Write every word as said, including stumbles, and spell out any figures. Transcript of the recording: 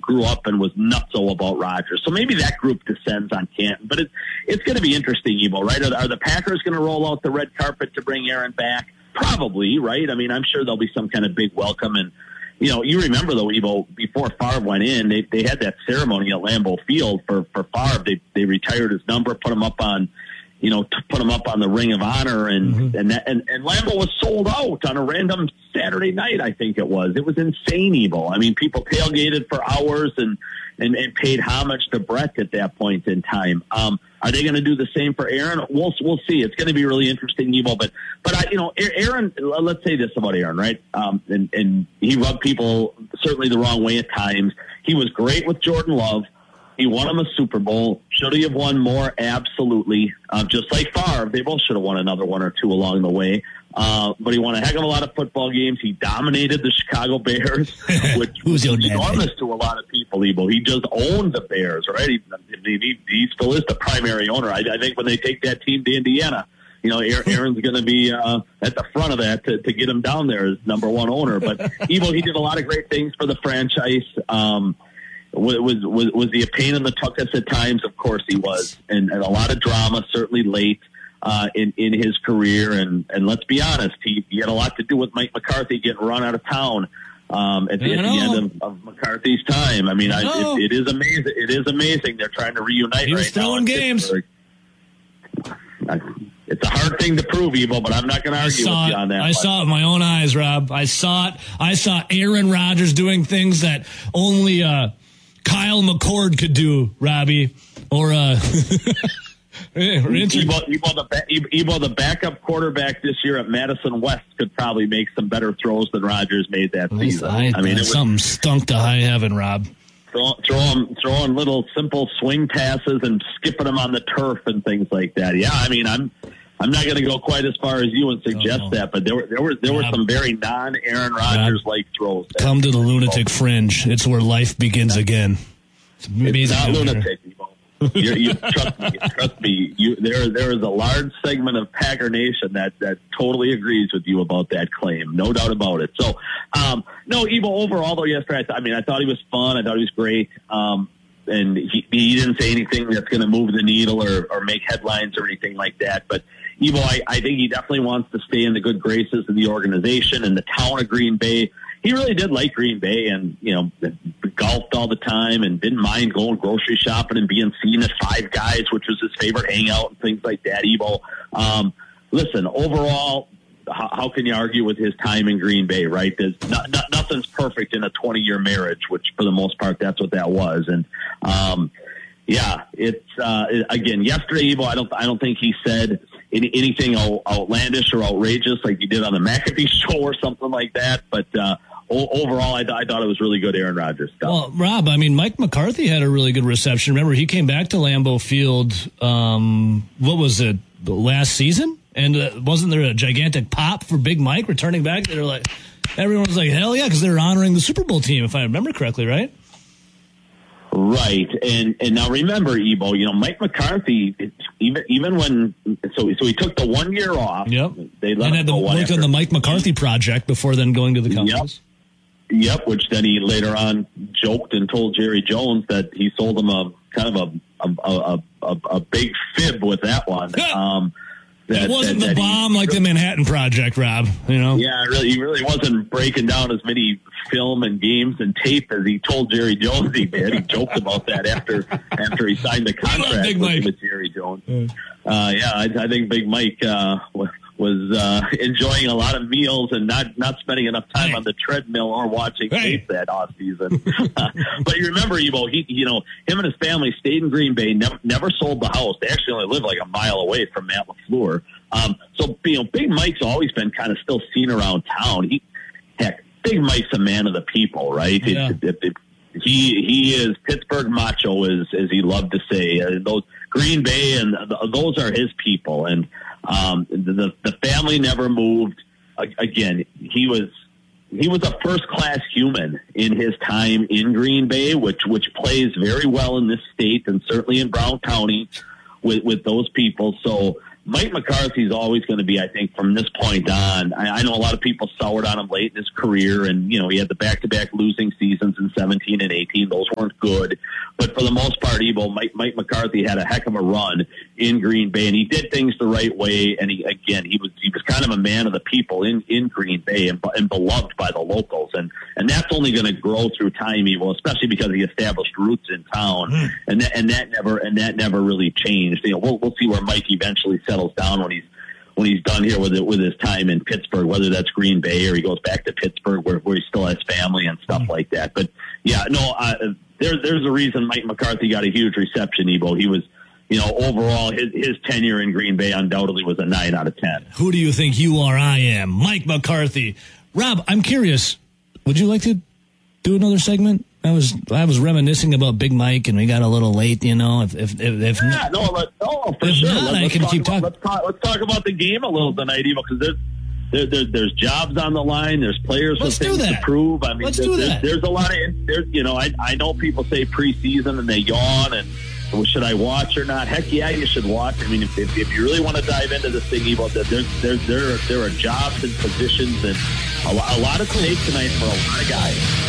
grew up and was nutso about Rodgers. So maybe that group descends on Canton. But it's, it's going to be interesting, Evo, right? Are, are the Packers going to roll out the red carpet to bring Aaron back? Probably, right? I mean, I'm sure there'll be some kind of big welcome. And, you know, you remember, though, Evo, before Favre went in, they they had that ceremony at Lambeau Field for, for Favre. They, they retired his number, put him up on, you know, to put him up on the Ring of Honor, and mm-hmm. and, that, and and Lambeau was sold out on a random Saturday night, I think it was. It was insane, Evo. I mean, people tailgated for hours and, and, and paid homage to Brett at that point in time. Um, are they going to do the same for Aaron? We'll we'll see. It's going to be really interesting, Evo. But but I, you know, Aaron. Let's say this about Aaron, right? Um, and and he rubbed people certainly the wrong way at times. He was great with Jordan Love. He won him a Super Bowl. Should he have won more? Absolutely. Uh, just like Favre, they both should have won another one or two along the way. Uh, but he won a heck of a lot of football games. He dominated the Chicago Bears, which was enormous to a lot of people, Evo. He just owned the Bears, right? He, he, he still is the primary owner. I, I think when they take that team to Indiana, you know, Aaron's going to be uh, at the front of that to, to get him down there as number one owner. But Evo, he did a lot of great things for the franchise. Um, Was, was was he a pain in the tuchus at times? Of course he was, and, and a lot of drama, certainly late uh, in in his career. And, and let's be honest, he, he had a lot to do with Mike McCarthy getting run out of town um, at, the, at the end of, of McCarthy's time. I mean, I, I it, it is amazing. It is amazing they're trying to reunite. He was right throwing now games. I, it's a hard thing to prove, Evo, but I'm not going to argue with it. you on that. I much. saw it with my own eyes, Rob. I saw it. I saw Aaron Rodgers doing things that only. Uh, Kyle McCord could do, Robbie, or uh, Evo, Evo, the, Evo, the backup quarterback this year at Madison West could probably make some better throws than Rodgers made that season. I, I mean, it was, something stunk to high heaven, Rob. Throw, throwing, throwing little simple swing passes and skipping them on the turf and things like that. Yeah, I mean, I'm. I'm not going to go quite as far as you and suggest oh. that, but there were there were there were yeah. some very non-Aaron Rodgers-like throws. There. Come to the lunatic fringe. It's where life begins again. It's, it's not lunatic. You, you, trust me. Trust me. You, there there is a large segment of Packer Nation that that totally agrees with you about that claim. No doubt about it. So, um, no, Evo. Overall, though, yesterday, I, th- I mean, I thought he was fun. I thought he was great. Um, and he, he didn't say anything that's going to move the needle or, or make headlines or anything like that. But Evo, I, I think he definitely wants to stay in the good graces of the organization and the town of Green Bay. He really did like Green Bay and, you know, golfed all the time and didn't mind going grocery shopping and being seen at Five Guys, which was his favorite hangout and things like that, Evo. Um, listen, overall, how, how can you argue with his time in Green Bay, right? There's not, not, nothing's perfect in a twenty-year marriage, which for the most part, that's what that was. And, um, yeah, it's, uh, again, yesterday, Evo, I don't, I don't think he said any, anything outlandish or outrageous like he did on the McAfee show or something like that. But, uh, o- overall, I, th- I thought it was really good Aaron Rodgers stuff. Well, Rob, I mean, Mike McCarthy had a really good reception. Remember, he came back to Lambeau Field, um, what was it, last season? And uh, wasn't there a gigantic pop for Big Mike returning back? They were like, everyone was like, hell yeah, because they were honoring the Super Bowl team, if I remember correctly, right? Right, and and now remember, Evo, you know, Mike McCarthy, even even when so so he took the one year off. Yep. They let and him had to go work on the Mike McCarthy project before then going to the Cowboys. Yep. Yep. Which then he later on joked and told Jerry Jones that he sold him a kind of a a a, a, a big fib with that one. um, That, it wasn't that, the that bomb he, like the Manhattan Project, Rob. You know, yeah, really, he really wasn't breaking down as many film and games and tape as he told Jerry Jones he did. He joked about that after after he signed the contract with, with Jerry Jones. Mm. Uh, yeah, I, I think Big Mike uh, was uh, enjoying a lot of meals and not not spending enough time hey. on the treadmill or watching hey. tape that off season. uh, but you remember, Evo, he you know him and his family stayed in Green Bay, never never sold the house. They actually only lived like a mile away from Matt LaFleur. Um, so you know, Big Mike's always been kind of still seen around town. He heck, Big Mike's a man of the people, right? Yeah. It, it, it, he he is Pittsburgh macho, as as he loved to say. Uh, those Green Bay and th- those are his people, and um, the the family never moved. Uh, again, he was he was a first class human in his time in Green Bay, which which plays very well in this state and certainly in Brown County with with those people. So Mike McCarthy is always going to be, I think, from this point on. I, I know a lot of people soured on him late in his career, and you know he had the back-to-back losing seasons in seventeen and eighteen. Those weren't good, but for the most part, Evo, Mike, Mike McCarthy had a heck of a run in Green Bay, and he did things the right way. And he, again, he was he was kind of a man of the people in, in Green Bay, and, and beloved by the locals, and and that's only going to grow through time, Evo, especially because he established roots in town, mm. and that and that never and that never really changed. You know, we'll we'll see where Mike eventually settles down when he's when he's done here with it, with his time in Pittsburgh, whether that's Green Bay or he goes back to Pittsburgh where, where he still has family and stuff mm. like that. But yeah, no, uh, there, there's a reason Mike McCarthy got a huge reception, Evo. He was, you know, overall his, his tenure in Green Bay undoubtedly was a nine out of ten. Who do you think you are? I am Mike McCarthy. Rob, I'm curious. Would you like to do another segment? I was I was reminiscing about Big Mike, and we got a little late, you know. If if if, if yeah, no, let, no, for if sure. Not, let, I let's can talk keep about, talking. Let's talk, let's talk about the game a little tonight, Evo, because there's there, there, there's jobs on the line. There's players let's with things to prove. I mean, let's there, do there's, that. there's a lot of there's you know I I know people say preseason and they yawn and. Well, should I watch or not? Heck yeah, you should watch. I mean, if, if, if you really want to dive into this thing, Evo, there, there, there, there are jobs and positions and a lot, a lot of stakes tonight for a lot of guys.